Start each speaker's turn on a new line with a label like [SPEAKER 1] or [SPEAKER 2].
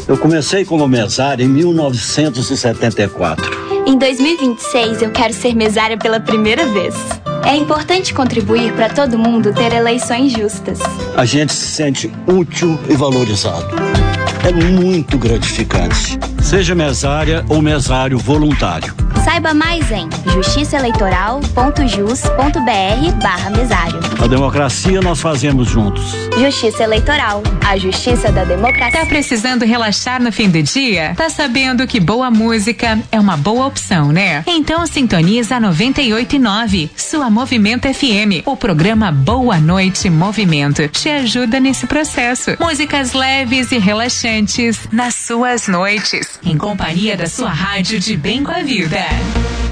[SPEAKER 1] Eu comecei como mesário em 1974.
[SPEAKER 2] Em 2026, eu quero ser mesária pela primeira vez. É importante contribuir para todo mundo ter eleições justas.
[SPEAKER 1] A gente se sente útil e valorizado. É muito gratificante. Seja mesária ou mesário voluntário.
[SPEAKER 2] Saiba mais em justiçaeleitoral.jus.br/mesário.
[SPEAKER 1] A democracia nós fazemos juntos.
[SPEAKER 2] Justiça Eleitoral, a justiça da democracia.
[SPEAKER 3] Tá precisando relaxar no fim do dia? Tá sabendo que boa música é uma boa opção, né? Então sintoniza a 98.9, sua Movimento FM. O programa Boa Noite Movimento te ajuda nesse processo. Músicas leves e relaxantes nas suas noites, em companhia da sua rádio de bem com a vida.